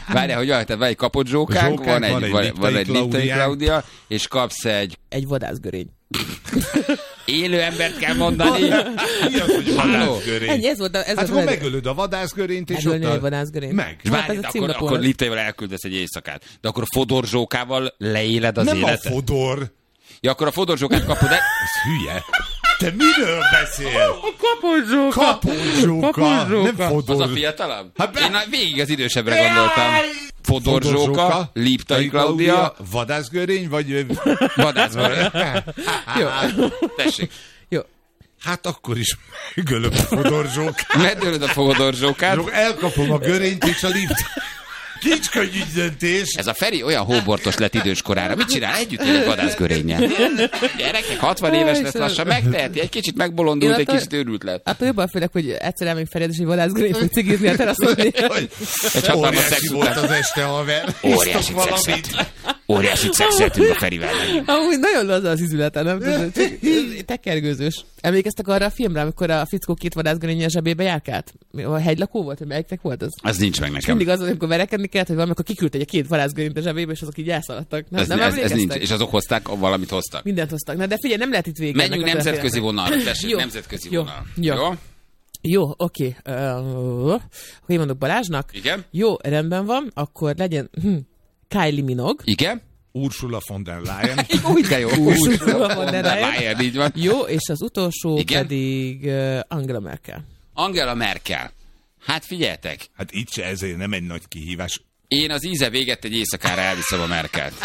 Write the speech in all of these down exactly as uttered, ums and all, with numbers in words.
Várjál, hogy van, van egy kapott zsókánk, Zsókánk, van egy, van egy van, Liptai van egy Liptai Klaudiánk. Klaudia, és kapsz egy Egy vadászgörény. élő embert kell mondani. Mi az, hogy Halló? vadászgörény? Ennyi, ez volt a... Ez Hát volt ha a- megölöd a vadászgörényt, és Megölni ott egy a... vadászgörényt. Meg. És Hát várj, ez a akkor, címlapon akkor lesz. Liptaival elküldesz egy éjszakát. De akkor a fodorzsókával leéled az Nem életet? a fodor. Ja, akkor a fodorzsókát kapod el. Ez hülye. Te miről beszél? Kapotzsóka! Kapotzsóka, nem Az a fodor. fiatalabb? Hát be- Én végig az idősebbre gondoltam. Fodorzsóka, Liptai Klaudia, vadászgörény, vagy... vadászgörény. Jó. Tessék, Jó. Hát akkor is megölöm a fodorzsókát. medőlöd a fodorzsókát. Elkapom a görényt és a lift. Nincs könnyű döntés. Ez a Feri olyan hóbortos lett időskorára. Mit csinál? Együtt él egy vadászgörénnyel. Gyerekek, hatvan éves lesz lassan, megteheti. Egy kicsit megbolondult, Én egy attól- kicsit őrült lett. Attól jobban félek, hogy egyszer elmegyünk Fered, és egy vadászgörény fog cigizni a teraszon. Egy hatalmas Óriási szex volt után. az este, haver. Óriási Isztok valamit. szexet. Óriási szexeltünk a Ferivel. Amúgy nagyon laza az izülete, nem tudod? Csak tekergőzős. Emlékeztek arra a filmre, amikor a fickó két vadászgörény a zsebébe járkált? A hegylakó volt, vagy melyiknek volt az? Az nincs meg És nekem. mindig az, volt, amikor verekedni kellett, hogy valamikor kiküldte egy két vadászgörényt a zsebébe, és azok így elszaladtak. Nem, Ez, nem ez, ez emlékeztek? nincs. És azok hozták, valamit hoztak. Mindent hoztak. Na de figyelj, nem lehet itt végig. Menjünk ennek a nemzetközi történetnek. vonalra. Tessék, Jó. nemzetközi Jó. vonal. Jó. Jó? Jó, oké. Uh, akkor én mondok Balázsnak. Igen? Jó, rendben van, akkor legyen hm, Kylie Minogue. Igen? Ursula von der Leyen. Úgy de jó. Ursula von der Leyen. Leyen, így van. Jó, és az utolsó Igen? pedig uh, Angela Merkel. Angela Merkel. Hát figyeljetek, Hát itt se ezért nem egy nagy kihívás. én az íze véget egy éjszakára elviszem a Merkelt.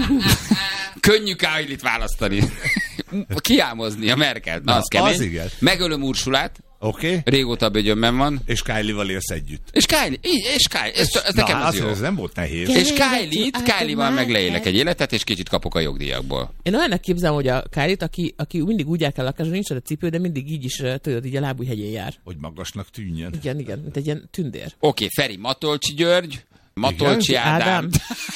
Könnyű Kylie-t választani. Kiámozni a Merkelt. Na, Na, az kemény. az igen. Megölöm Ursulát. Oké? Okay? Régóta a bögyönben van. És Kylie-val élsz együtt. És Kylie, így, és Kylie, ez, ez Na, nekem az azért jó. ez nem volt nehéz. És Kylie-t, Kylie-val meg leélek egy életet, és kicsit kapok a jogdíjakból. Én olyannak képzelem, hogy a Kylie-t, aki, aki mindig úgy jár kell a lakásra, nincs a cipő, de mindig így is, uh, tudod, így a lábújhegyén jár. Hogy magasnak tűnjön. Igen, igen, mint egy ilyen tündér. Oké, Feri, Matolcsi György, Matolcsi Igen? Ádám. Ádám.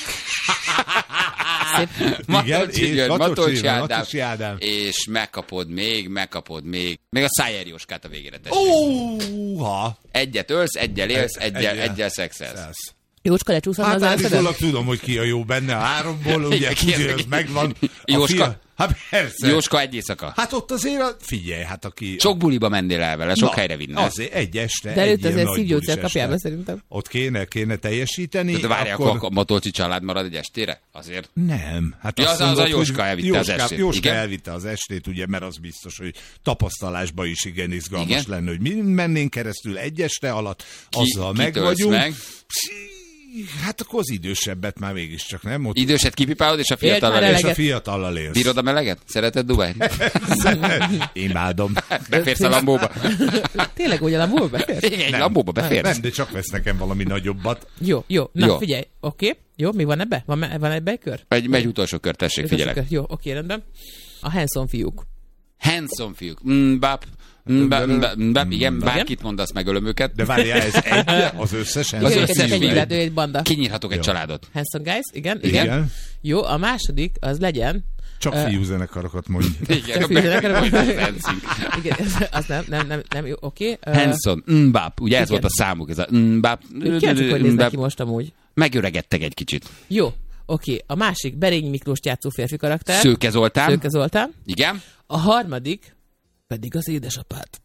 Szép. Matolcsi és György, Matolcsi, Matolcsi Ádám. Matolcsi Ádám. És megkapod még, megkapod még. Még a Szájer Jóskát a végére tessék. Óha! Egyet ölsz, egyel élsz, egyel, Egyel. egyel szexelsz. Szelsz. Jócska lecsúszhatna Hát az elsődet? állítólag tudom, hogy ki a jó benne a háromból, ugye Igen, ki tudja, az, az aki- megvan. A Jóska? fia- Hát persze. Jóska egy éjszaka. Hát ott azért, a... figyelj, hát aki... Sok buliba mennél el vele, sok Na, helyre vinne. Azért egy este. De egy előtt ilyen azért nagy szívgyógyszer bulis kapjál be este. szerintem. Ott kéne, kéne teljesíteni. De várj, akkor a Matolcsi család marad egy estére? Azért? Nem. Hát Ja, azt az- az mondod, a Jóska hogy elvitte az Jóska- estét. Jóska Igen? elvitte az estét, ugye, mert az biztos, hogy tapasztalásba is igen izgalmas Igen? lenne, hogy mi mennénk keresztül egy este alatt, azzal Ki- meg kitölsz vagyunk. meg? Hát akkor az idősebbet már mégiscsak, nem? Ott Időset kipipálod, és a Élt fiatallal már és élsz. a eleget. fiatallal élsz. Bírod a meleget? Szereted Dubájt? Imádom. Beférsz a Lambóba? Tényleg úgy a Lambóba beférsz? Igen, egy Lambóba beférsz. Nem, de csak vesz nekem valami nagyobbat. Jó, jó. Na Jó. figyelj, oké. Jó, mi van ebbe? Van, van ebbe egy kör? Egy, megy utolsó kör, tessék, figyelek. Jó, oké, rendben. A Hanson fiúk. Handsome fiúk. Mbap. Mbap, mbap, mbap, igen, bárkit mondasz, megölöm őket. De várjál, ez egy, az összesen? Az Jó, összes őket csak együtt fiú. lehet, ő egy banda. Kinyírhatok egy Jó. családot. Hanson guys, igen, igen. Igen. Jó, a második, az legyen... Csak Ö, fiúzenekarokat mondj. Igen, Csak figyelek, be- arra- be- dancing. Igen, az nem, nem, nem, nem jó, oké. Ö, Hanson, Mbap, ugye ez igen. volt a számuk, ez a Mbap. Kíváncsiak, hogy néznek ki most amúgy. Megöregedtek egy kicsit. Jó, oké. A másik, Berényi Miklóst játszó férfi karakter. Szőke Zoltán. Szőke Zoltán. Igen. A harmadik pedig az édesapát.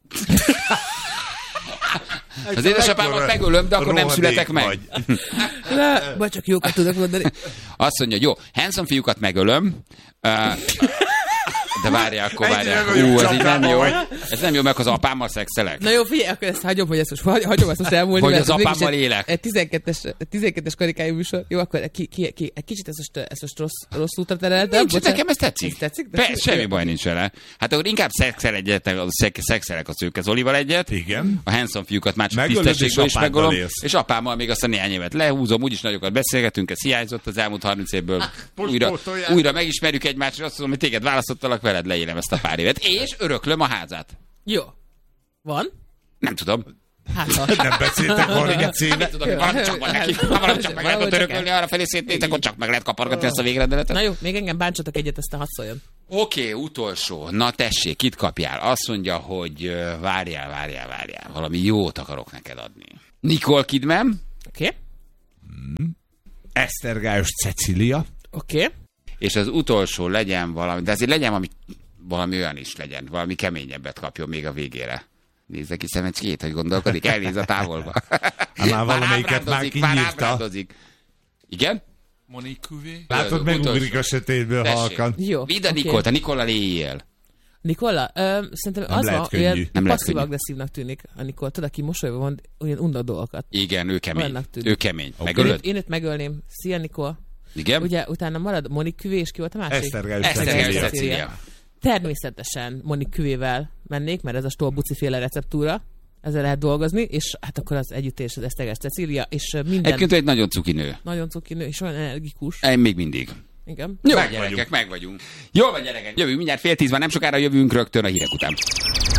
Az édesapámat megölöm, de akkor nem Rohadék születek meg. vagy. De, vagy csak jókat tudok mondani. Azt mondja, hogy jó, Hanson fiúkat megölöm, uh, de várjál, akkor Egyre várjál. nagyobb Ú, ez így nem csapdában jó. vagy. Ez nem jó, meg az apámmal szexelek. Na jó, figyelj, akkor ezt hagyom, hogy ezt most, hagy- hagyom ezt most elmúlni. Hogy mert az ez mégis apámmal egy- élek. Egy tizenkettes, tizenkettes karikájú műsor. Jó, akkor ki, ki, ki, egy kicsit ezt most, ezt most rossz, rossz útra tereltem. Nincs, Bocsánat. nekem ez tetszik. Ez tetszik? Persze, semmi baj nincs vele. Hát akkor inkább szexel egyet, szek- szexelek a Szőke Zolival egyet. Igen. A Hanson fiúkat már csak Megölöd, tisztességből és is apáddal megölöm. élsz. És apámmal még azt a néhány évet lehúzom, úgyis nagyokat beszélgetünk, ez hiányzott az elmúlt harminc évből. most Újra, pótolják. újra megismerjük egymást, és azt mondom, hogy téged választottalak, veled leélem ezt a pár évet. És öröklöm a házát. Jó. Van? Nem tudom. Hát, ha. Nem beszéltek harminc éve. Nem tudom, hogy valami csak van neki. Ha valami csak meg lehet ott örökölni, arra felé szétnéztek, akkor csak meg lehet kapargatni ezt a végrendeletet. Na jó, még engem bántsatok egyet, aztán hadd szóljon. Oké, okay, utolsó. Na tessék, kit kapjál? Azt mondja, hogy ö, várjál, várjál, várjál. Valami jót akarok neked adni. Nicole Kidman, Oké? Okay. Esztergályos Cecília. Oké. Okay. És az utolsó legyen valami, de azért legyen valami, valami olyan is legyen, valami keményebbet kapjon még a végére. Nézze ki szemecskét, hogy gondolkodik, elnéz a távolba. Ha már valamelyiket már kinyírta. Igen? Monique Cuvé. Látod, megugrik a sötétből halkan. Jó. Vidd a okay. Nikolt, a Nikola léjél. Nikola? Ö, szerintem Nem az lehet van, könnyű. olyan Nem lehet passzív-agresszívnak tűnik a Nikol. Tudod, aki mosolyban van, olyan undat dolgokat. Igen, ő kemény. Olyannak tűnik. Ő kemény. Okay. Megölöd? Én őt megölném. Szia, Nikol. Igen? Ugye utána marad Monique Cuvé, és ki volt a másik? Esztergályos Esztergályos Cecília. Cecília. Természetesen Monique Cuvével mennék, mert ez a stolbuciféle receptúra. Ezzel lehet dolgozni, és hát akkor az együttés az Esztergályos Cecília, és minden... Egyébként egy nagyon cuki nő. Nagyon cuki nő, és olyan energikus. Én még mindig. Igen. Jó, Meg gyerekek, vagyunk. meg vagyunk. Jól van, gyerekek. Jövünk mindjárt fél tízben, nem sokára jövünk rögtön a hírek után.